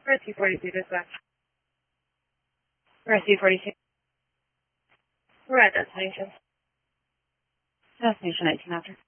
We're at 242 dispatch. We're at 242. We're at destination. Destination 19 after.